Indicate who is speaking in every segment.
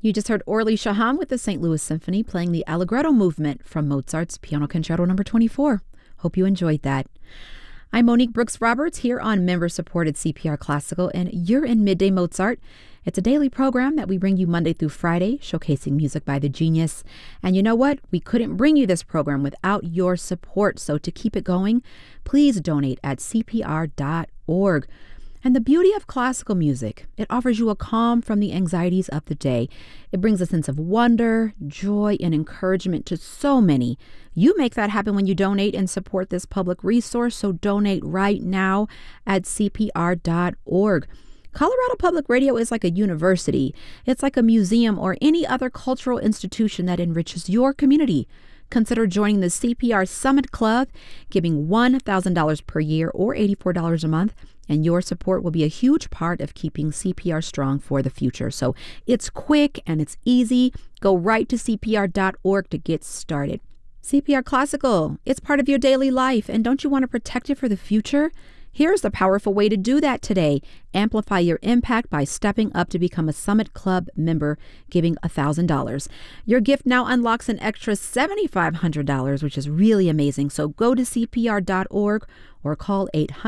Speaker 1: You just heard Orly Shahan with the St. Louis Symphony playing the Allegretto movement from Mozart's Piano Concerto No. 24. Hope you enjoyed that. I'm Monique Brooks-Roberts here on member-supported CPR Classical, and you're in Midday Mozart. It's a daily program that we bring you Monday through Friday, showcasing music by the genius. And you know what? We couldn't bring you this program without your support. So to keep it going, please donate at CPR.org. And the beauty of classical music, it offers you a calm from the anxieties of the day. It brings a sense of wonder, joy, and encouragement to so many. You make that happen when you donate and support this public resource, so donate right now at CPR.org. Colorado Public Radio is like a university. It's like a museum or any other cultural institution that enriches your community. Consider joining the CPR Summit Club, giving $1,000 per year or $84 a month, and your support will be a huge part of keeping CPR strong for the future. So it's quick and it's easy. Go right to CPR.org to get started. CPR Classical, it's part of your daily life, and don't you want to protect it for the future? Here's the powerful way to do that today. Amplify your impact by stepping up to become a Summit Club member, giving $1,000. Your gift now unlocks an extra $7,500, which is really amazing. So go to CPR.org or call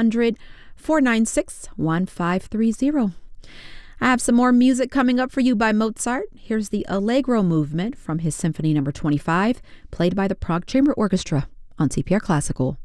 Speaker 1: 800-496-1530. I have some more music coming up for you by Mozart. Here's the Allegro movement from his Symphony No. 25, played by the Prague Chamber Orchestra on CPR Classical.